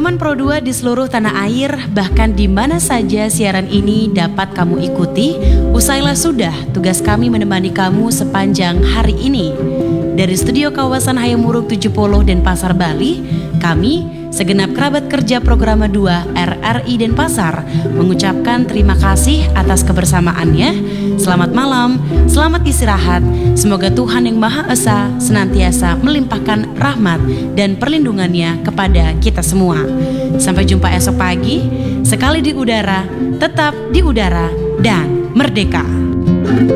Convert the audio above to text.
teman-teman Pro 2 di seluruh tanah air, bahkan di mana saja siaran ini dapat kamu ikuti, usailah sudah tugas kami menemani kamu sepanjang hari ini. Dari studio kawasan Hayamuruk 70 Denpasar, Bali, kami segenap kerabat kerja Programa 2 RRI Denpasar mengucapkan terima kasih atas kebersamaannya. Selamat malam, selamat istirahat. Semoga Tuhan yang Maha Esa senantiasa melimpahkan rahmat dan perlindungannya kepada kita semua. Sampai jumpa esok pagi, sekali di udara, tetap di udara, dan merdeka.